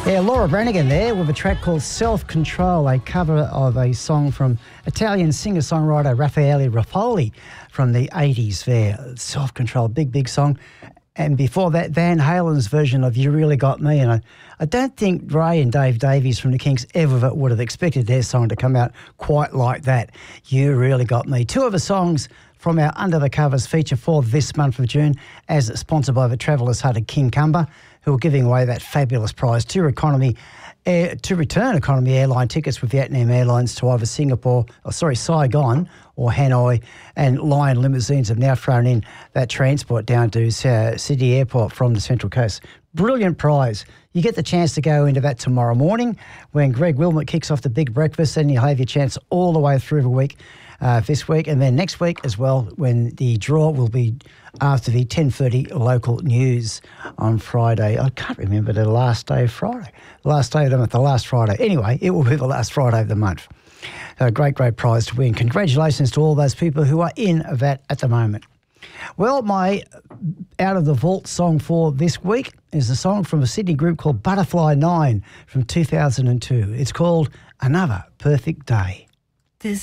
Yeah, Laura Branigan there with a track called Self-Control, a cover of a song from Italian singer-songwriter Raffaele Ruffoli from the 80s there. Self-Control, big song. And before that, Van Halen's version of You Really Got Me. And I don't think Ray and Dave Davies from the Kinks ever would have expected their song to come out quite like that. You Really Got Me. Two of the songs from our Under the Covers feature for this month of June, as sponsored by the Travellers Hut at King Cumber, who are giving away that fabulous prize to return economy airline tickets with Vietnam Airlines to either Saigon or Hanoi, and Lion Limousines have now thrown in that transport down to Sydney Airport from the Central Coast. Brilliant prize. You get the chance to go into that tomorrow morning when Greg Wilmot kicks off the big breakfast, and you'll have your chance all the way through the week. This week and then next week as well, when the draw will be after the 10:30 local news on Friday. I can't remember the last day of Friday. The last day of the month, the last Friday. Anyway, it will be the last Friday of the month. A great prize to win. Congratulations to all those people who are in that at the moment. Well, my Out of the Vault song for this week is a song from a Sydney group called Butterfly 9 from 2002. It's called Another Perfect Day.